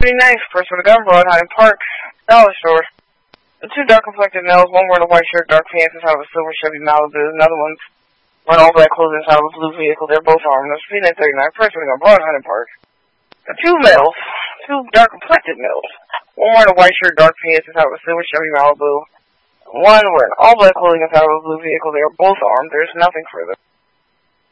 nice. First with a gun brought Hyde Park dollar store. The two dark-complected males, one wearing a white shirt, dark pants inside of a silver Chevy Malibu. Another one's wearing all black clothes inside of a blue vehicle. They're both armed. There's a P-39 first with a gun brought Hyde Park. The two males, two dark-complected males, one wearing a white shirt, dark pants inside of a silver Chevy Malibu. One wearing all black clothing inside of a blue vehicle. They are both armed. There's nothing further.